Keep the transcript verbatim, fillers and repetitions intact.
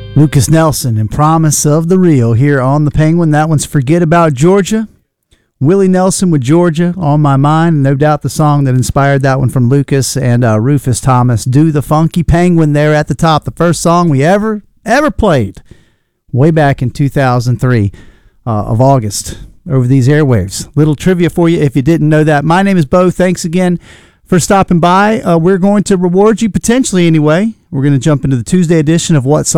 Lucas Nelson and Promise of the Real here on the Penguin. That one's Forget About Georgia. Willie Nelson with Georgia on my mind. No doubt the song that inspired that one from Lucas and uh, Rufus Thomas. Do the Funky Penguin there at the top. The first song we ever, ever played way back in two thousand three uh, of August over these airwaves. Little trivia for you if you didn't know that. My name is Bo. Thanks again for stopping by. Uh, we're going to reward you, potentially anyway. We're going to jump into the Tuesday edition of What Song